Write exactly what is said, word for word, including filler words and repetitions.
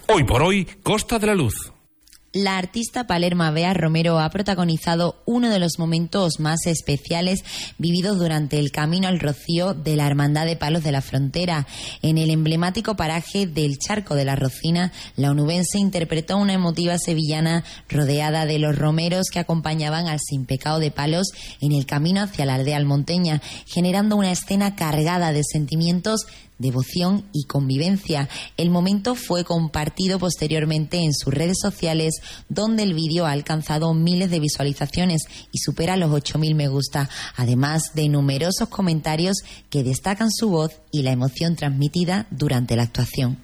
Hoy por hoy, Costa de la Luz. La artista palerma Bea Romero ha protagonizado uno de los momentos más especiales vividos durante el Camino al Rocío de la Hermandad de Palos de la Frontera. En el emblemático paraje del Charco de la Rocina, la onubense interpretó una emotiva sevillana rodeada de los romeros que acompañaban al Sin Pecado de Palos en el camino hacia la aldea almonteña, generando una escena cargada de sentimientos, devoción y convivencia. El momento fue compartido posteriormente en sus redes sociales, donde el vídeo ha alcanzado miles de visualizaciones y supera los ocho mil me gusta, además de numerosos comentarios que destacan su voz y la emoción transmitida durante la actuación.